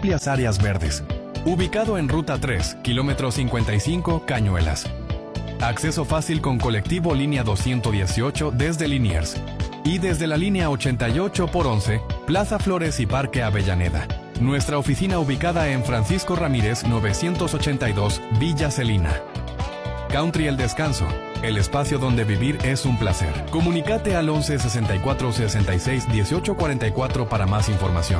amplias áreas verdes. Ubicado en Ruta 3, kilómetro 55, Cañuelas. Acceso fácil con colectivo línea 218 desde Liniers. Y desde la línea 88 por 11, Plaza Flores y Parque Avellaneda. Nuestra oficina ubicada en Francisco Ramírez 982, Villa Celina. Country El Descanso, el espacio donde vivir es un placer. Comunícate al 11 64 66 18 44 para más información.